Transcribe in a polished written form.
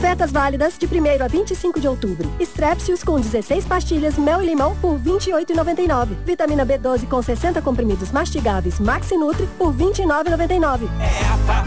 Ofertas válidas de 1º a 25 de outubro. Strepsils com 16 pastilhas, mel e limão por R$ 28,99. Vitamina B12 com 60 comprimidos mastigáveis Maxi Nutri por R$ 29,99.